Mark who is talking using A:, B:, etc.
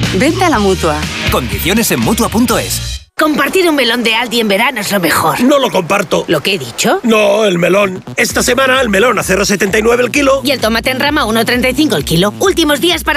A: Vente a la Mutua.
B: Condiciones en Mutua.es.
C: Compartir un melón de Aldi en verano es lo mejor.
D: No lo comparto.
C: ¿Lo que he dicho?
D: No, el melón. Esta semana el melón a 0,79 el kilo.
C: Y el tomate en rama a 1,35 el kilo. Últimos días para